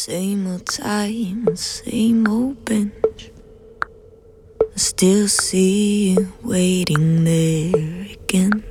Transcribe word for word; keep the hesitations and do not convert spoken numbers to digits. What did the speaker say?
Same old time, same old bench. I still see you waiting there again.